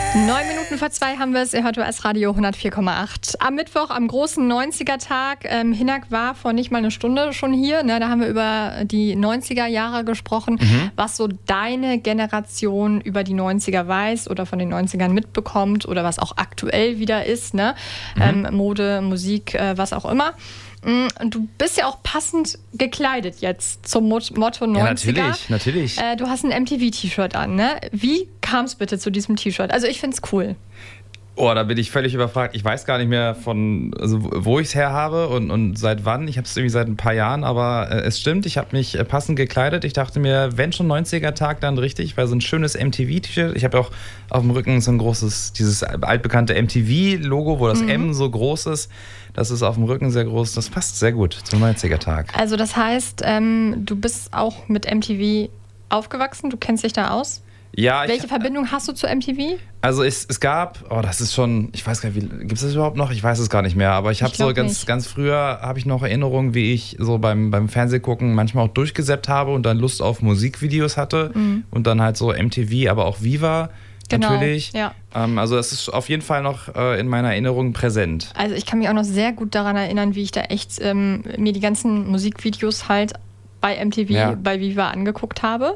9:02 haben wir es, ihr hört US Radio 104,8. Am Mittwoch, am großen 90er-Tag, Hinak war vor nicht mal eine Stunde schon hier. Ne? Da haben wir über die 90er-Jahre gesprochen, was so deine Generation über die 90er weiß oder von den 90ern mitbekommt oder was auch aktuell wieder ist. Ne? Mode, Musik, was auch immer. Und du bist ja auch passend gekleidet jetzt zum Motto 90er. Ja, natürlich. Du hast ein MTV-T-Shirt an, ne? Wie kam es bitte zu diesem T-Shirt? Also ich finde es cool. Oh, da bin ich völlig überfragt. Ich weiß gar nicht mehr wo ich es her habe und seit wann. Ich habe es irgendwie seit ein paar Jahren, aber es stimmt, ich habe mich passend gekleidet. Ich dachte mir, wenn schon 90er-Tag, dann richtig, weil so ein schönes MTV-T-Shirt. Ich habe auch auf dem Rücken so ein großes, dieses altbekannte MTV-Logo, wo das M so groß ist. Das ist auf dem Rücken sehr groß. Das passt sehr gut zum 90er-Tag. Also das heißt, du bist auch mit MTV aufgewachsen? Du kennst dich da aus? Ja. Welche Verbindung hast du zu MTV? Also es gab, das ist schon, ich weiß gar nicht, gibt es das überhaupt noch? Ich weiß es gar nicht mehr, aber ich habe so ganz früher, habe ich noch Erinnerungen, wie ich so beim Fernsehgucken manchmal auch durchgesäppt habe und dann Lust auf Musikvideos hatte und dann halt so MTV, aber auch Viva. Genau, natürlich. Ja. Also es ist auf jeden Fall noch in meiner Erinnerung präsent. Also ich kann mich auch noch sehr gut daran erinnern, wie ich da echt mir die ganzen Musikvideos halt bei MTV, bei Viva angeguckt habe.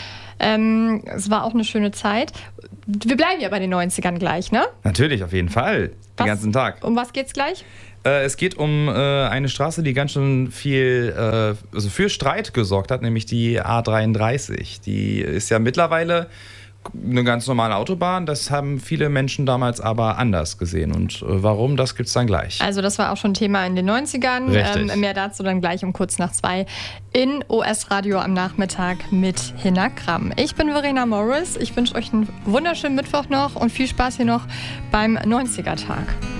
Es war auch eine schöne Zeit. Wir bleiben ja bei den 90ern gleich, ne? Natürlich, auf jeden Fall. Den ganzen Tag. Um was geht's gleich? Es geht um eine Straße, die ganz schön viel für Streit gesorgt hat, nämlich die A33. Die ist ja mittlerweile eine ganz normale Autobahn. Das haben viele Menschen damals aber anders gesehen. Und warum, das gibt's dann gleich. Also das war auch schon Thema in den 90ern. Mehr dazu dann gleich um kurz nach 2 in OS Radio am Nachmittag mit Hinak Ram. Ich bin Verena Morris. Ich wünsche euch einen wunderschönen Mittwoch noch und viel Spaß hier noch beim 90er-Tag.